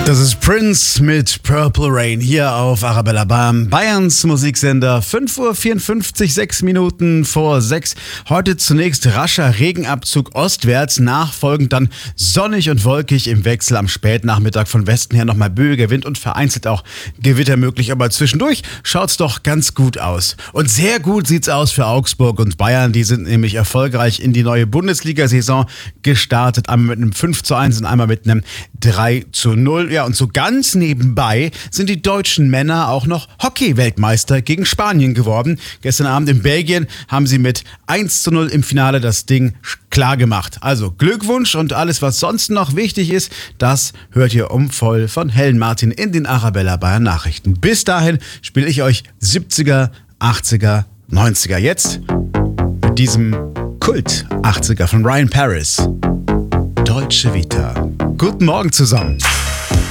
Das ist Prince mit Purple Rain hier auf Arabella Bam, Bayerns Musiksender. 5:54 Uhr, 6 Minuten vor 6. Heute zunächst rascher Regenabzug ostwärts, nachfolgend dann sonnig und wolkig im Wechsel am Spätnachmittag von Westen her nochmal böiger Wind und vereinzelt auch Gewitter möglich. Aber zwischendurch schaut's doch ganz gut aus. Und sehr gut sieht's aus für Augsburg und Bayern. Die sind nämlich erfolgreich in die neue Bundesliga-Saison gestartet. Einmal mit einem 5:1 und einmal mit einem 3:0. Ja, und so ganz nebenbei sind die deutschen Männer auch noch Hockey-Weltmeister gegen Spanien geworden. Gestern Abend in Belgien haben sie mit 1:0 im Finale das Ding klar gemacht. Also Glückwunsch und alles, was sonst noch wichtig ist, das hört ihr voll von Helen Martin in den Arabella Bayern Nachrichten. Bis dahin spiele ich euch 70er, 80er, 90er. Jetzt mit diesem Kult 80er von Ryan Paris. Deutsche Vita. Guten Morgen zusammen.